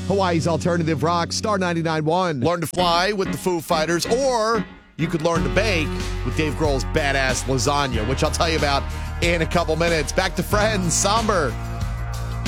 Hawaii's alternative rock, Star 99.1. Learn to fly with the Foo Fighters, or you could learn to bake with Dave Grohl's badass lasagna, which I'll tell you about in a couple minutes. Back to Friends, Somber.